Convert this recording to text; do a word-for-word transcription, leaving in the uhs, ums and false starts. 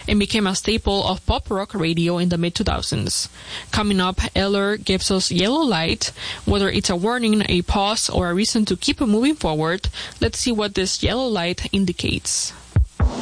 and became a staple of pop rock radio in the mid two thousands. Coming up, Eller gives us yellow light. Whether it's a warning, a pause, or a reason to keep moving forward, let's see what this yellow light indicates.